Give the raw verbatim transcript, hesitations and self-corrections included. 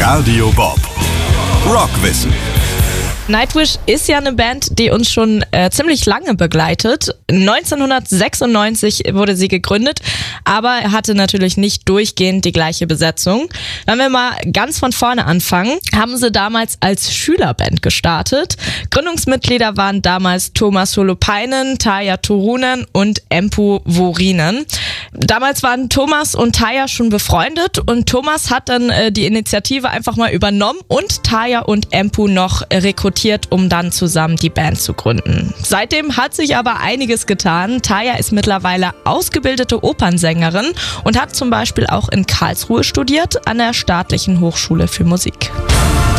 Radio Bob. Rockwissen. Nightwish ist ja eine Band, die uns schon äh, ziemlich lange begleitet. neunzehnhundertsechsundneunzig wurde sie gegründet, aber hatte natürlich nicht durchgehend die gleiche Besetzung. Wenn wir mal ganz von vorne anfangen, haben sie damals als Schülerband gestartet. Gründungsmitglieder waren damals Tuomas Holopainen, Tarja Turunen und Empu Vuorinen. Damals waren Tuomas und Tarja schon befreundet und Tuomas hat dann äh, die Initiative einfach mal übernommen und Tarja und Empu noch äh, rekrutiert, um dann zusammen die Band zu gründen. Seitdem hat sich aber einiges getan. Tarja ist mittlerweile ausgebildete Opernsängerin und hat zum Beispiel auch in Karlsruhe studiert, an der Staatlichen Hochschule für Musik.